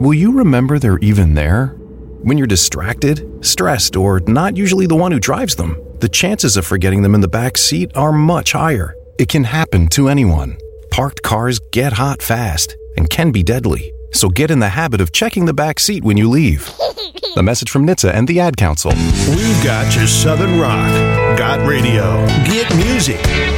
will you remember they're even there? When you're distracted, stressed, or not usually the one who drives them, the chances of forgetting them in the back seat are much higher. It can happen to anyone. Parked cars get hot fast and can be deadly. So get in the habit of checking the back seat when you leave. A message from NHTSA and the Ad Council. We've got your Southern Rock, got radio, get music.